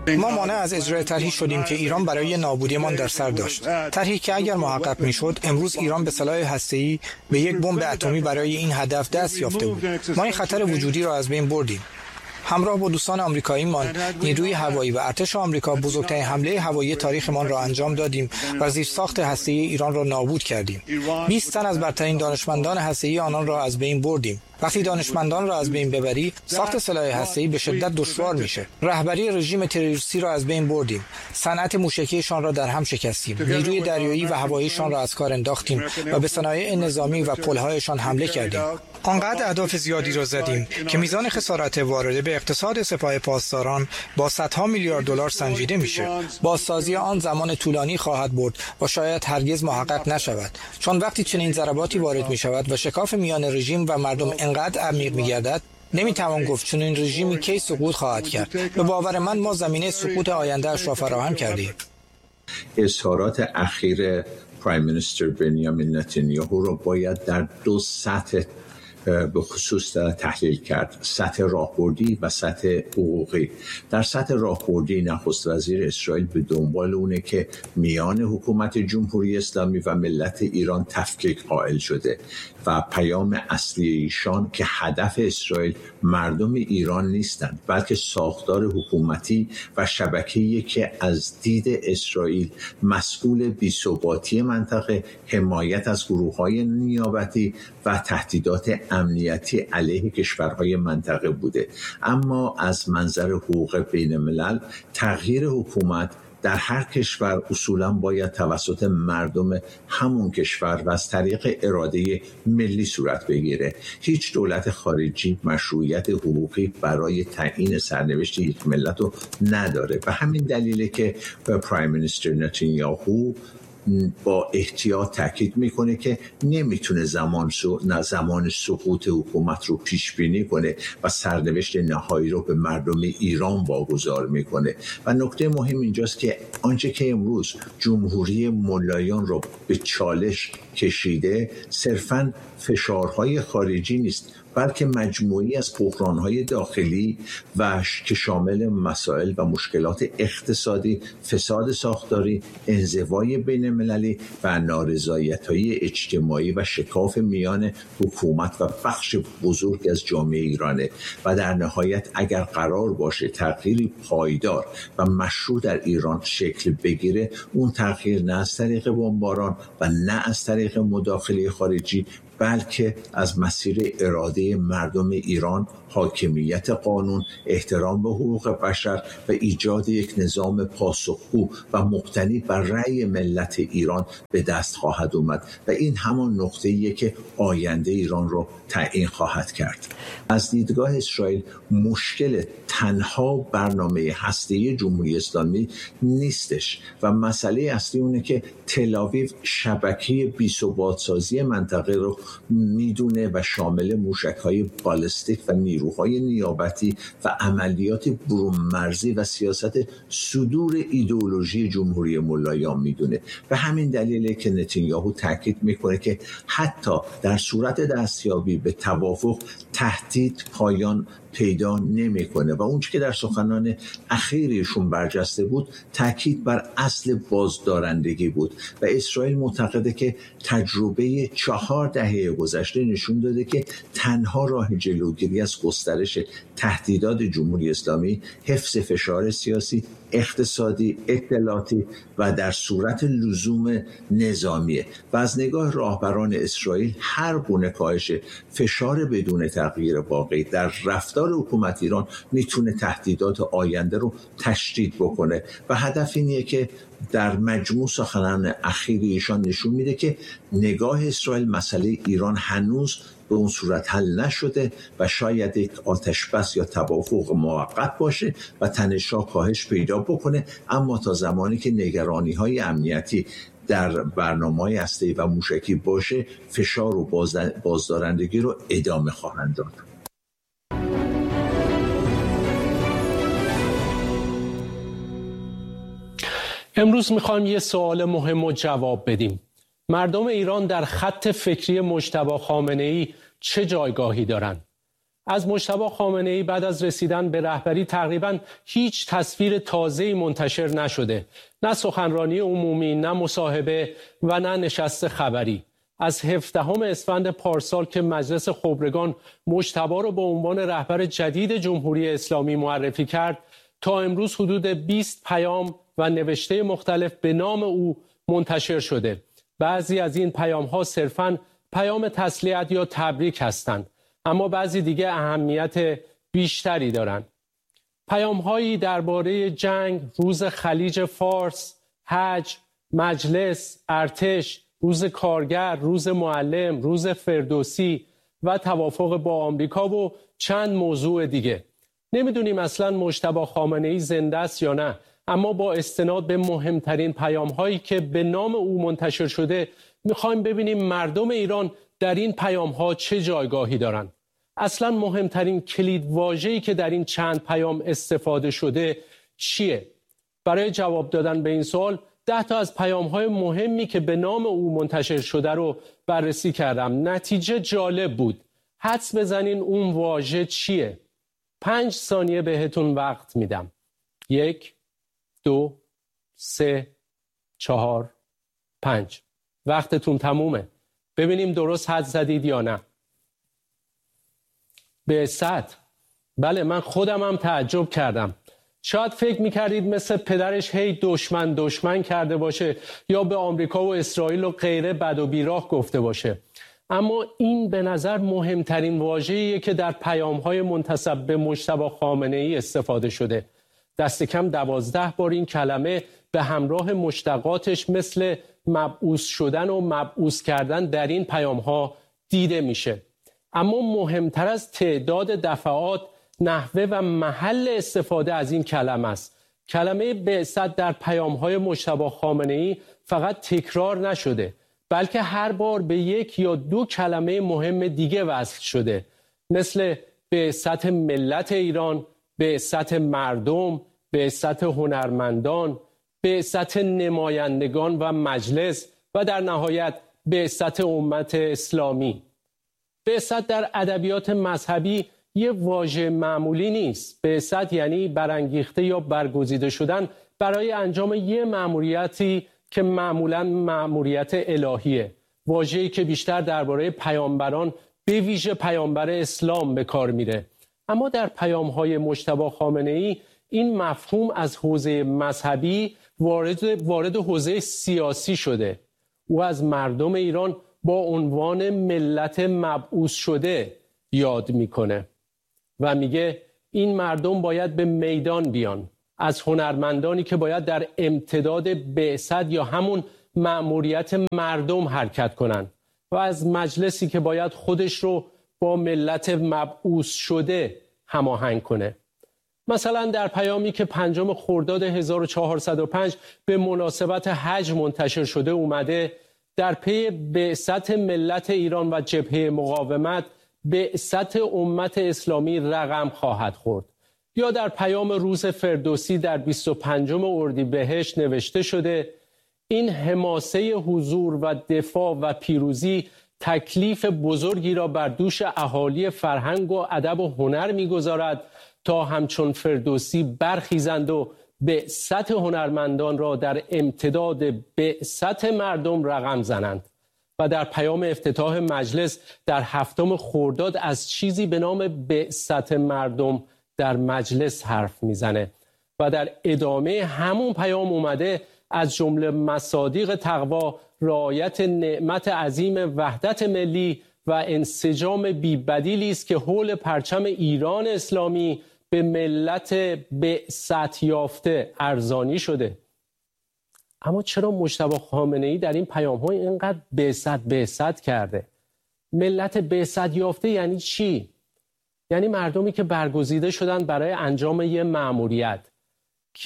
ما مانع از اجرای طرحی شدیم که ایران برای نابودیمان در سر داشت. طرحی که اگر محقق میشد، امروز ایران به سلاح هسته‌ای به یک بمب اتمی برای این هدف دست یافته بود. ما این خطر وجودی را از بین بردیم. همراه با دوستان آمریکاییمان، نیروی هوایی و ارتش آمریکا بزرگترین حمله هوایی تاریخمان را انجام دادیم و زیرساخت هسته‌ای ایران را نابود کردیم. 20 تن از برترین دانشمندان هسته‌ای آنان را از بین بردیم. وقتی دانشمندان را از بین ببری، ساخت سلاح هسته‌ای به شدت دشوار میشه. رهبری رژیم تروریستی را از بین بردیم. صنعت موشکیشان را در هم شکستیم. نیروی دریایی و هواییشان را از کار انداختیم و به صنایع نظامی و پل‌هایشان حمله کردیم. آنقدر اهداف زیادی را زدیم که میزان خسارت وارده به اقتصاد سپاه پاسداران با صدها میلیارد دلار سنجیده میشه. بازسازی آن زمان طولانی خواهد برد و شاید هرگز محقق نشود، چون وقتی چنین ضرباتی وارد میشود و شکاف میان رژیم و مردم انقدر عمیق میگردد، نمیتوان گفت چنین رژیمی کی سقوط خواهد کرد. به باور من ما زمینه سقوط آینده اش را فراهم کردیم. اظهارات اخیر پرایم مینیستر بنیامین نتانیاهو را باید در دو سطح به خصوص تحلیل کرد: سطح راهبردی و سطح حقوقی. در سطح راهبردی نخست وزیر اسرائیل به دنبال اونه که میان حکومت جمهوری اسلامی و ملت ایران تفکیک قائل شده و پیام اصلی ایشان که هدف اسرائیل مردم ایران نیستند، بلکه ساختار حکومتی و شبکه‌ای که از دید اسرائیل مسئول بی‌ثباتی منطقه، حمایت از گروه‌های نیابتی و تهدیدات امنیتی علیه کشورهای منطقه بوده. اما از منظر حقوق بین الملل، تغییر حکومت در هر کشور اصولاً باید توسط مردم همون کشور و از طریق اراده ملی صورت بگیره. هیچ دولت خارجی مشروعیت حقوقی برای تعیین سرنوشت یک ملت رو نداره. به همین دلیله که پرایم مینیستر نتانیاهو با احتیاط تاکید میکنه که نمیتونه زمان سقوط حکومت رو پیش بینی کنه و سرنوشت نهایی رو به مردم ایران واگذار میکنه. و نکته مهم اینجاست که آنچه که امروز جمهوری ملایان رو به چالش کشیده صرفاً فشارهای خارجی نیست، بلکه مجموعی از بحران‌های داخلی و که شامل مسائل و مشکلات اقتصادی، فساد ساختاری، انزوای بین‌المللی و نارضایت‌های اجتماعی و شکاف میان حکومت و بخش بزرگ از جامعه ایرانه. و در نهایت اگر قرار باشه تغییری پایدار و مشروع در ایران شکل بگیره، اون تغییر نه از طریق بمباران و نه از طریق مداخله خارجی، بلکه از مسیر اراده مردم ایران، حاکمیت قانون، احترام به حقوق بشر و ایجاد یک نظام پاسخگو و مبتنی بر رأی ملت ایران به دست خواهد اومد و این همان نقطه‌ایه که آینده ایران رو تعیین خواهد کرد. از دیدگاه اسرائیل مشکل تنها برنامه هسته‌ای جمهوری اسلامی نیستش و مسئله اصلی اونه که تل‌آویو شبکه بی‌ثبات‌سازی منطقه رو میدونه و شامل موشک‌های بالستیک و نیروهای نیابتی و عملیات برون مرزی و سیاست صدور ایدئولوژی جمهوری ملایان میدونه. به همین دلیله که نتانیاهو تاکید میکنه که حتی در صورت دستیابی به توافق تهدید پایان پیدا نمیکنه و اونچه که در سخنان اخیرشون برجسته بود تاکید بر اصل بازدارندگی بود و اسرائیل معتقده که تجربه 4 دهه گذشته نشون داده که تنها راه جلوگیری از گسترش تهدیدات جمهوری اسلامی حفظ فشار سیاسی، اقتصادی، اطلاعاتی و در صورت لزوم نظامیه و از نگاه راهبران اسرائیل هر گونه کاهش فشار بدون تغییر واقعی در رفتار حکومت ایران میتونه تهدیدات آینده رو تشدید بکنه و هدف اینه که در مجموع سخنان اخیر ایشان نشون میده که نگاه اسرائیل مسئله ایران هنوز به اون صورت حل نشده و شاید یک آتشبس یا توافق موقت باشه و تنش‌ها کاهش پیدا بکنه، اما تا زمانی که نگرانی‌های امنیتی در برنامه‌های هسته‌ای و موشکی باشه فشار و بازدارندگی رو ادامه خواهند داد. امروز میخوایم یه سوال مهم رو جواب بدیم. مردم ایران در خط فکری مجتبی خامنه‌ای چه جایگاهی دارن؟ از مجتبی خامنه‌ای بعد از رسیدن به رهبری تقریباً هیچ تصویر تازه‌ای منتشر نشده. نه سخنرانی عمومی، نه مصاحبه و نه نشست خبری. از 17 اسفند پارسال که مجلس خبرگان مجتبی را به عنوان رهبر جدید جمهوری اسلامی معرفی کرد تا امروز حدود 20 پیام و نوشته مختلف به نام او منتشر شده. بعضی از این پیام‌ها صرفاً پیام تسلیت یا تبریک هستند، اما بعضی دیگه اهمیت بیشتری دارند. پیام‌هایی درباره جنگ، روز خلیج فارس، حج، مجلس، ارتش، روز کارگر، روز معلم، روز فردوسی و توافق با آمریکا و چند موضوع دیگه. نمیدونیم اصلاً مجتبی خامنه‌ای زنده است یا نه، اما با استناد به مهمترین پیام‌هایی که به نام او منتشر شده می‌خوایم ببینیم مردم ایران در این پیام‌ها چه جایگاهی دارند. اصلاً مهمترین کلیدواژه‌ای که در این چند پیام استفاده شده چیه؟ برای جواب دادن به این سوال 10 تا از پیام‌های مهمی که به نام او منتشر شده رو بررسی کردم. نتیجه جالب بود. حدس بزنین اون واژه چیه؟ 5 ثانیه بهتون وقت میدم. 1 2 3 4 5. وقتتون تمومه. ببینیم درست حد زدید یا نه. بعثت. بله، من خودم هم تعجب کردم. شاید فکر میکردید مثل پدرش هی دشمن کرده باشه یا به آمریکا و اسرائیل و غیره بد و بیراه گفته باشه. اما این به نظر مهمترین واژه‌ایه که در پیام‌های منتسب به مجتبی خامنه‌ای استفاده شده. دست کم 12 بار این کلمه به همراه مشتقاتش مثل مبعوث شدن و مبعوث کردن در این پیام‌ها دیده میشه. اما مهمتر از تعداد دفعات، نحوه و محل استفاده از این کلمه است. کلمه بعثت در پیام‌های مجتبی خامنه‌ای فقط تکرار نشده، بلکه هر بار به 1 یا 2 کلمه مهم دیگه وصل شده، مثل بعثت ملت ایران، بعثت مردم، بعثت هنرمندان، بعثت نمایندگان و مجلس و در نهایت بعثت امت اسلامی. بعثت در ادبیات مذهبی یه واژه معمولی نیست. بعثت یعنی برانگیخته یا برگزیده شدن برای انجام یه مأموریتی که معمولاً مأموریت الهیه. واژه‌ای که بیشتر درباره پیامبران، به ویژه پیامبر اسلام به کار میره. اما در پیام‌های مجتبی خامنه‌ای این مفهوم از حوزه مذهبی وارد حوزه سیاسی شده. او از مردم ایران با عنوان ملت مبعوث شده یاد میکنه و میگه این مردم باید به میدان بیان، از هنرمندانی که باید در امتداد بعثت یا همون مأموریت مردم حرکت کنن و از مجلسی که باید خودش رو با ملت مبعوث شده هماهنگ کنه. مثلا در پیامی که 5 خرداد 1405 به مناسبت حج منتشر شده اومده، در پی بعثت ملت ایران و جبهه مقاومت، بعثت امت اسلامی رقم خواهد خورد. یا در پیام روز فردوسی در 25 اردیبهشت نوشته شده این حماسه حضور و دفاع و پیروزی تکلیف بزرگی را بر دوش اهالی فرهنگ و ادب و هنر می‌گذارد تا همچون فردوسی برخیزند و بعثت هنرمندان را در امتداد بعثت مردم رقم زنند. و در پیام افتتاح مجلس در 7 خرداد از چیزی به نام بعثت مردم در مجلس حرف میزنه و در ادامه همون پیام اومده از جمله مصادیق تقوا رعایت نعمت عظیم وحدت ملی و انسجام بی‌بدیلی است که حول پرچم ایران اسلامی به ملت بعثت یافته ارزانی شده. اما چرا مجتبی خامنه‌ای در این پیام‌ها اینقدر بعثت کرده؟ ملت بعثت یافته یعنی چی؟ یعنی مردمی که برگزیده شدن برای انجام یه مأموریت. کی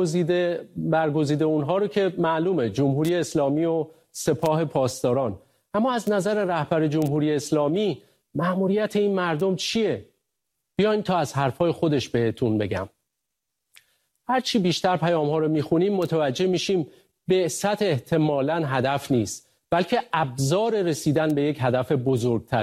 برگزیده اونها رو که معلومه، جمهوری اسلامی و سپاه پاسداران. اما از نظر رهبر جمهوری اسلامی مأموریت این مردم چیه؟ بیاین تا از حرفای خودش بهتون بگم. هرچی بیشتر پیام‌ها رو میخونیم متوجه میشیم بعثت احتمالاً هدف نیست، بلکه ابزار رسیدن به یک هدف بزرگتره.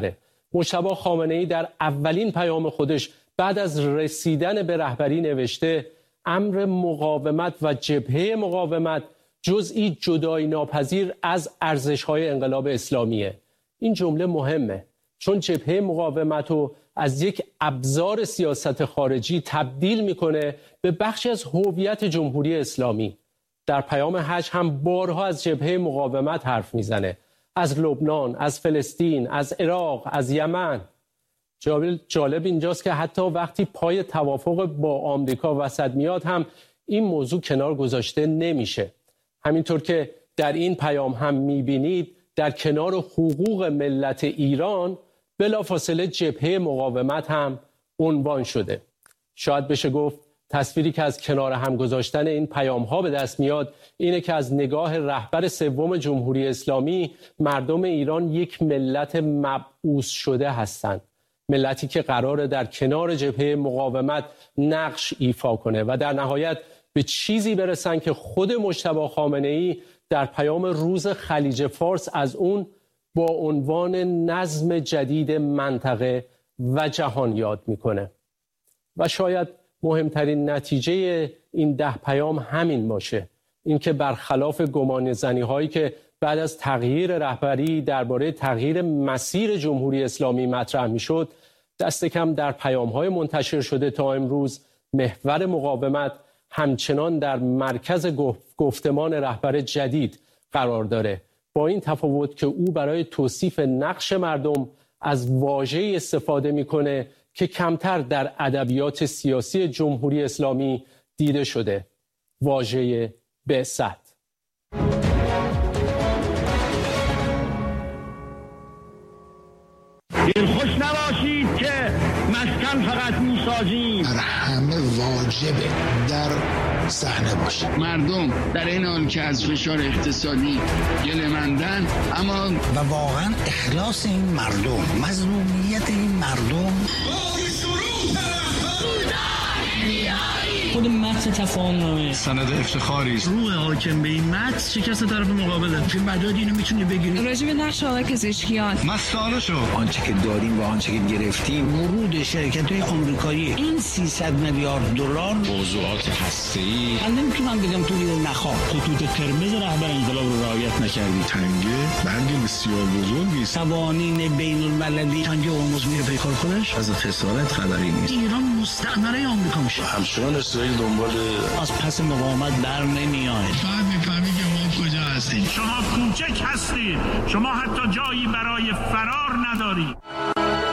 مجتبی خامنه‌ای در اولین پیام خودش بعد از رسیدن به رهبری نوشته امر مقاومت و جبهه مقاومت جزئی جدایی ناپذیر از ارزش‌های انقلاب اسلامیه. این جمله مهمه چون جبهه مقاومت رو از یک ابزار سیاست خارجی تبدیل میکنه به بخشی از هویت جمهوری اسلامی. در پیام حج هم بارها از جبهه مقاومت حرف میزنه، از لبنان، از فلسطین، از عراق، از یمن. جالب اینجاست که حتی وقتی پای توافق با آمریکا وسط میاد هم این موضوع کنار گذاشته نمیشه. همینطور که در این پیام هم میبینید در کنار حقوق ملت ایران بلافاصله جبهه مقاومت هم عنوان شده. شاید بشه گفت تصویری که از کنار هم گذاشتن این پیام ها به دست میاد اینه که از نگاه رهبر سوم جمهوری اسلامی مردم ایران یک ملت مبعوث شده هستند. ملتی که قراره در کنار جبهه مقاومت نقش ایفا کنه و در نهایت به چیزی برسن که خود مجتبی خامنه‌ای در پیام روز خلیج فارس از اون با عنوان نظم جدید منطقه و جهان یاد میکنه. و شاید مهمترین نتیجه این 10 پیام همین باشه، اینکه برخلاف گمانه‌زنی هایی که بعد از تغییر رهبری درباره تغییر مسیر جمهوری اسلامی مطرح میشد، دست کم در پیام های منتشر شده تا امروز محور مقاومت همچنان در مرکز گفتمان رهبر جدید قرار داره، با این تفاوت که او برای توصیف نقش مردم از واژه‌ای استفاده میکنه که کمتر در ادبیات سیاسی جمهوری اسلامی دیده شده، واژه بعثت. دلخوش نباشید که مسکن فقط میسازیم، بر همه واجبه در صحنه باشه. مردم در این حال که از فشار اقتصادی گله‌مندن، اما و واقعا اخلاص این مردم، مظلومیت این مردم، خود متن تفاهمنامه سند افتخاری است. روح حاکم به این متن شکست طرف مقابله. چه مداد اینو میتونی بگیری؟ راجع به نقش آقای پزشکیان مسئله شو. آنچه که داریم و آنچه که گرفتیم ورود شرکت‌های آمریکایی این 300 میلیارد دلار موضوعات هسته‌ای. من نمیتونم بگم تو اینو نخواه. خطوط قرمز رهبر انقلاب رو رعایت نکردی. تنگه برگ بسیار بزرگی است. قوانین بین‌المللی تنگه هرمز میره پیکار خودش. از خسارت خبری نیست. ایران مستعمره آمریکا میشه. همچنان اسرائیل دنبال از پس مقاومت در نمیاد. بعد میفهمی که ما کجا هستیم. شما کوچک هستید، شما حتی جایی برای فرار ندارید.